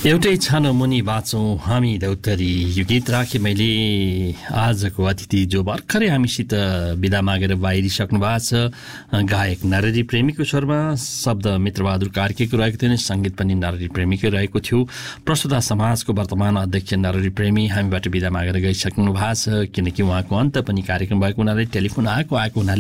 एउटै छानो मुनि बाँचौँ हामी दौतरी यो गीत राखेँ मैले। आजको अतिथि जो भर्खरै हामीसित बिदा मागेर बाहिरिसक्नु भएको छ, गायक नरहरि प्रेमीको स्वरमा, शब्द मित्रबहादुर कार्कीको रहेको थियो, सङ्गीत पनि नरहरि प्रेमीकै रहेको थियो। प्रस्तुता समाजको वर्तमान अध्यक्ष नरहरि प्रेमी हामीबाट बिदा मागेर गइसक्नु भएको छ, किनकि उहाँको अन्त पनि कार्यक्रम भएको हुनाले टेलिफोन आएको हुनाले